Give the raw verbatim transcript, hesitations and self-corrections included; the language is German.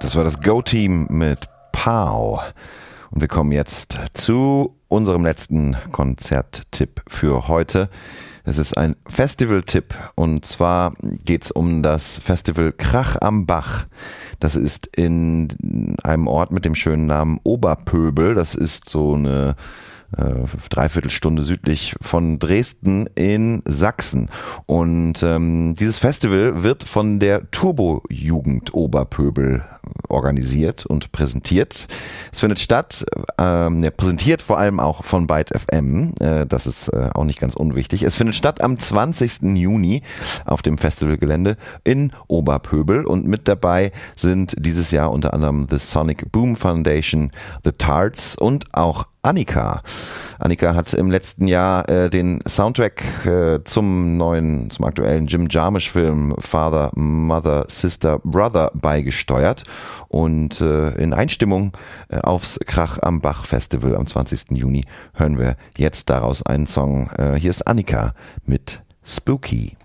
Das war das Go-Team mit Pow. Und wir kommen jetzt zu unserem letzten Konzerttipp für heute. Es ist ein Festivaltipp und zwar geht es um das Festival Krach am Bach. Das ist in einem Ort mit dem schönen Namen Oberpöbel. Das ist so eine äh, Dreiviertelstunde südlich von Dresden in Sachsen. Und ähm, dieses Festival wird von der Turbo-Jugend Oberpöbel organisiert und präsentiert. Es findet statt, ähm, ja, präsentiert vor allem auch von Byte F M, äh, das ist äh, auch nicht ganz unwichtig. Es findet statt am zwanzigsten Juni auf dem Festivalgelände in Oberpöbel und mit dabei sind dieses Jahr unter anderem The Sonic Boom Foundation, The Tarts und auch Annika. Annika hat im letzten Jahr äh, den Soundtrack äh, zum neuen, zum aktuellen Jim Jarmusch-Film Father, Mother, Sister, Brother beigesteuert und äh, in Einstimmung äh, aufs Krach am Bach Festival am zwanzigsten Juni hören wir jetzt daraus einen Song. Äh, hier ist Annika mit Spooky.